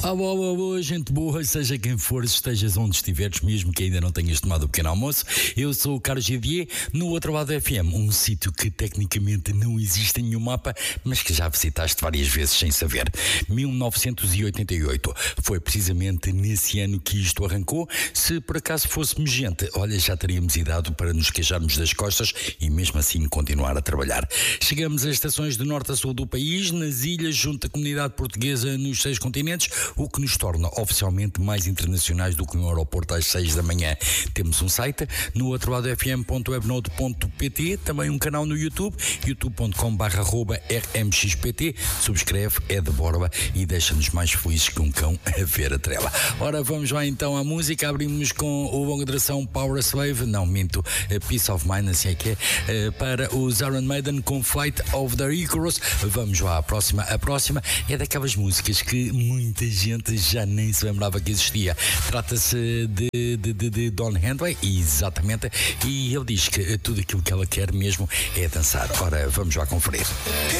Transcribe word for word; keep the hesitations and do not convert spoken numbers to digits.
Ah, boa, boa, boa, gente boa, seja quem for, estejas onde estiveres, mesmo que ainda não tenhas tomado o pequeno almoço. Eu sou o Carlos Gidier, no Outro Lado F M, um sítio que tecnicamente não existe em nenhum mapa, mas que já visitaste várias vezes sem saber. mil novecentos e oitenta e oito, foi precisamente nesse ano que isto arrancou. Se por acaso fôssemos gente, olha, já teríamos idade para nos queixarmos das costas e mesmo assim continuar a trabalhar. Chegamos às estações de norte a sul do país, nas ilhas, junto à comunidade portuguesa nos seis continentes, o que nos torna oficialmente mais internacionais do que um aeroporto às seis da manhã. Temos um site no outro lado f m ponto webnode ponto p t, também um canal no YouTube, youtube ponto com barra arroba r m x p t. Subscreve, é de borba e deixa-nos mais felizes que um cão a ver a trela. Ora, vamos lá então à música. Abrimos com o longa duração Power Slave, não minto, Peace of Mind, assim é que é, para os Iron Maiden com Flight of the Icarus. Vamos lá à próxima. A próxima é daquelas músicas que muita gente já nem se lembrava que existia. Trata-se de, de, de, de Don Henley, exatamente, e ele diz que tudo aquilo que ela quer mesmo é dançar. Ora, vamos lá conferir.